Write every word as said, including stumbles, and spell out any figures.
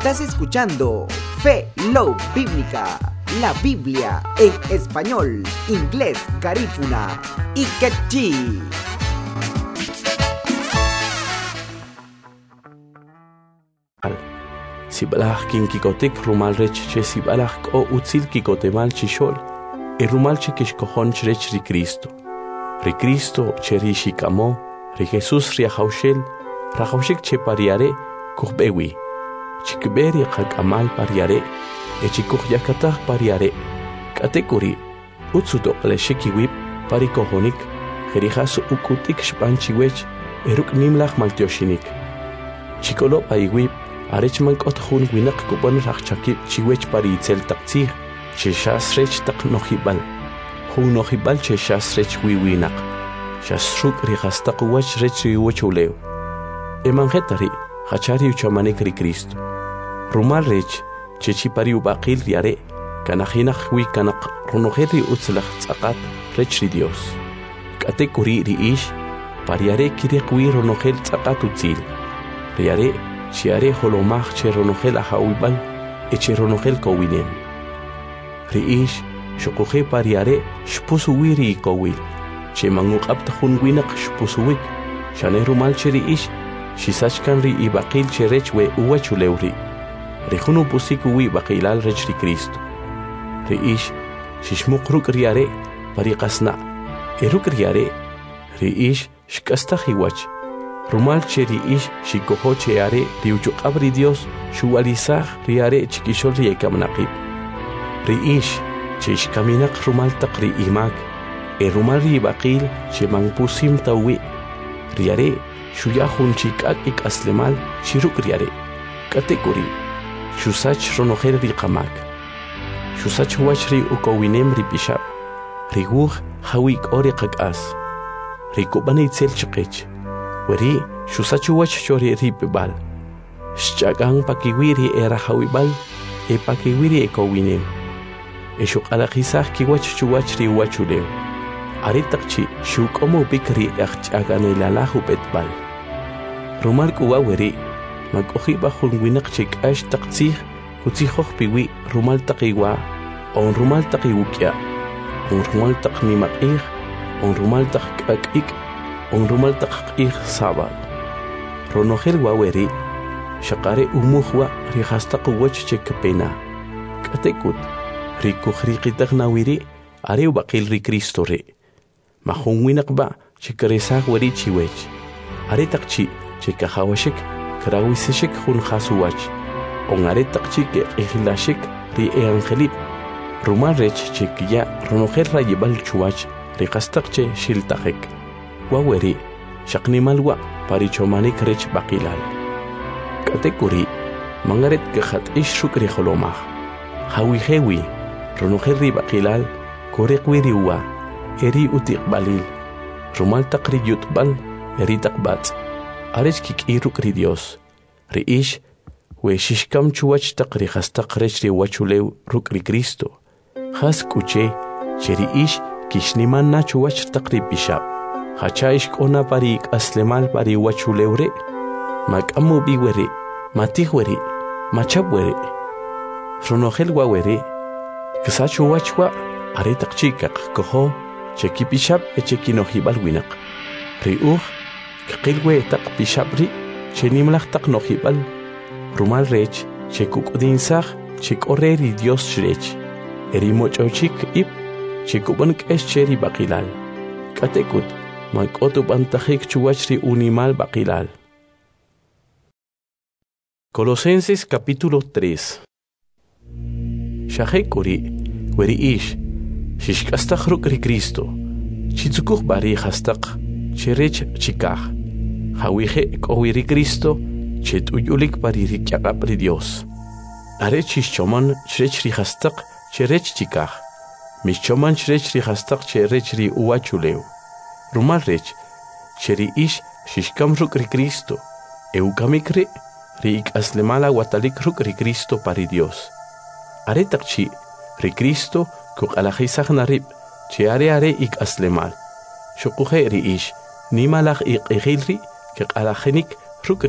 Estás escuchando Fe Love Bíblica, la Biblia en español, inglés, garífuna y quechí. Sibalaj kin kikotek rumal rech che sibalaj o utzil kikotemal chishol. E rumal che kishkohon chrech ri Cristo. Ri Cristo che ri shikamo, ri Jesus ri haushel, rahaushik che pariare kuhbewi. Chikberi kakamal pariare, e chikuh yakatah pariare. Katekuri, utsudo le shikiwip parikohonik, herihas ukutik shpanchiwech, eruk nimlach maltioshinik. Chikolo paiwip, arechman kothun winak kuban rachaki chiwech pari itzel taktsir, cheshas rech tak nohibal. Hun nohibal cheshas rech wiwinak. Shasruk rihastak wach rech wiwachuleo. Emangetari, hachari uchamanik ri Cristo. Rumal rech, chechipari ubaqil riare, kanajinach wi kanak runoheri utzlach tzakat rech ri Dios. Katekuri ri ish, pariare kirikwi runohel tzakat utzil. Riare, chiare holomach che ronohel ahawibal, e che ronohel kowinem. Riish, shokohe pariare, shpusuwiri kowil, che manguk abtahun winak shpusuwik, shane rumal che riish, shisachkan ri ibaqil che rechwe uwachulewri. Rihunu pusikuwi baqilal rech ri Cristo. Riish, shishmukruk riare, pariqasna, eruk riare, riish, shkastahiwach. Rumal che riish shikoho che are riuchuqabri Dios shuwalizaj riare chikishol riekamnaqib. Riish che shkaminak rumal taqri imak e rumal ribaqil che mangpusim tawi. Riare shuyahun chikak ik aslemal shiruk riare. Katekuri shusach ronohel riqamak. Shusach wachri ukowinem ripishab. Riguj hawik oriqak as. Rikubani itzel chiqich. Weri, shusachu wach chori ripibal. Shchagang pakiwiri era hawibal, e pakiwiri e kowinem. E shukalakisah ki wach chuwach ri wachuleo. Aritakchi, shukomo bikri echchagane lalahu betbal. Rumal kuwa weri, magohi bahun winak chik ash taktsih, kutsihoh piwi rumal takiwa, on rumal takiwukya, on rumal taknimakih, on rumal takakik, on rumal taqir sabal. Ronohel waweri, shaqare umuhwa rihastaq wach chekpena. Katekut, rikuhriqitagnawiri, are baqil ri Cristo re. Mahunwinaqba chekaresaq wari chiwech. Are taqchi chekahawashik, krawisishik hun khasuwach. On are taqchi ke ihlashik ri eangelip. Rumal rech chekya ronohel rayibal chuwach, rihastaqche shiltaqek. Waweri, shaqnimalwa parichomanik rech baqilal. Katekuri, mangaret kehat ish shukri holomah. Hawi hewi, ronoheri baqilal, korekwiri uwa, eri utiqbalil. Rumal taqri yutbal, eri taqbat. Arech kik iruk ri Dios. Ri ish, we shishkam chuwach taqri hastaq rech ri wachulew ruk ri Cristo. Has kuche, cheri ish kishniman na chuwach taqri bishab. Hachaish kona pari aslemal pari wachulewre, makamu biwere, matihwere, machabwere. Ronohel wawere, kisachu wachwa, aretak chikak koho, cheki pishab e cheki nohibal winak. Riuh, kikilwe tak pishabri, chenimlach tak nohibal. Rumal rech, chekuk udinsach, chek oreri Dios shrech. Erimocho chik ip, chekubank es cheri bakilal. Katekut. Makotu bantajik chuachri unimal baqilal. Colosenses capítulo tres. Shahekuri, weri ish, shishkastach ruk ri Cristo, chitzukuch bari hastaq, cherech chikah. Hawije kowiri Cristo, chet uyulik bari rikyaqab ri Dios. Arech shishchoman cherech ri hastaq, cherech chikah. Mishchoman cherech ri hastaq, cherech ri uwachuleo. Rumal rech, cheri ish shishkam ruk ri Cristo, eukamikre, ri ik aslemala watalik ruk ri Cristo pari Dios. Are takchi, ri Cristo, kuk alajisach narib, che are are ik aslemal. Shokuhe ri ish, nimalach ik egilri, kik alajenik,